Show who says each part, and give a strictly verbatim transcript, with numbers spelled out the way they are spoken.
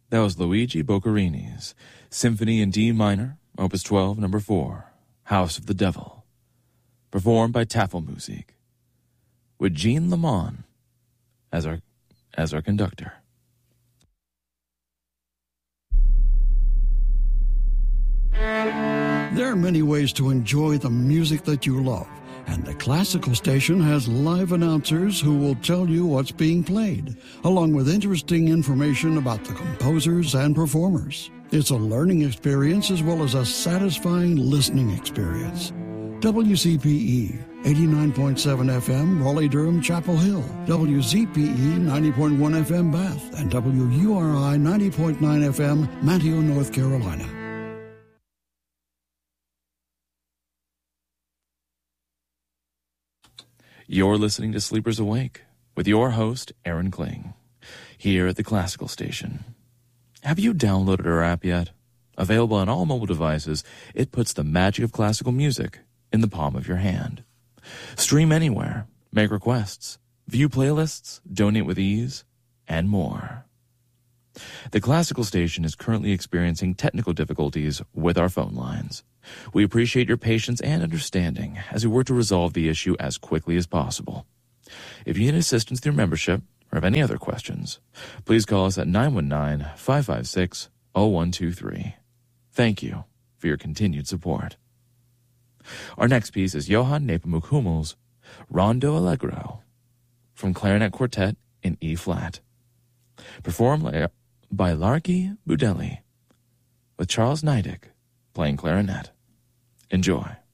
Speaker 1: That was Luigi Boccherini's Symphony in D minor, Opus twelve, number four, House of the Devil, performed by Tafelmusik, with Jean Lamont as our as our conductor.
Speaker 2: There are many ways to enjoy the music that you love, and the Classical Station has live announcers who will tell you what's being played, along with interesting information about the composers and performers. It's a learning experience as well as a satisfying listening experience. W C P E, eighty-nine point seven F M, Raleigh-Durham, Chapel Hill, W Z P E, ninety point one F M, Bath, and W U R I, ninety point nine F M, Manteo, North Carolina.
Speaker 1: You're listening to Sleepers Awake with your host, Aaron Kling, here at the Classical Station. Have you downloaded our app yet? Available on all mobile devices, it puts the magic of classical music in the palm of your hand. Stream anywhere, make requests, view playlists, donate with ease, and more. The Classical Station is currently experiencing technical difficulties with our phone lines. We appreciate your patience and understanding as we work to resolve the issue as quickly as possible. If you need assistance through membership or have any other questions, please call us at nine one nine, five five six, zero one two three. Thank you for your continued support. Our next piece is Johann Nepomuk Hummel's Rondo Allegro from Clarinet Quartet in E-flat, performed by Larky Budelli, with Charles Neidig playing clarinet. Enjoy.